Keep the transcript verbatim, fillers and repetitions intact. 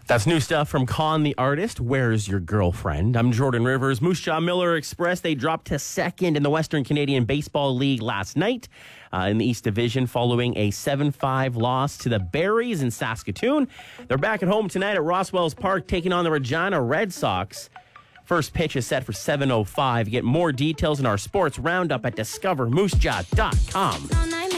That's new stuff from Con the Artist, Where's Your Girlfriend? I'm Jordan Rivers. Moose Jaw Miller Express, they dropped to second in the Western Canadian Baseball League last night uh, in the East Division following a seven five loss to the Berries in Saskatoon. They're back at home tonight at Rosswells Park taking on the Regina Red Sox. First pitch is set for seven oh five. Get more details in our sports roundup at discover moose jaw dot com.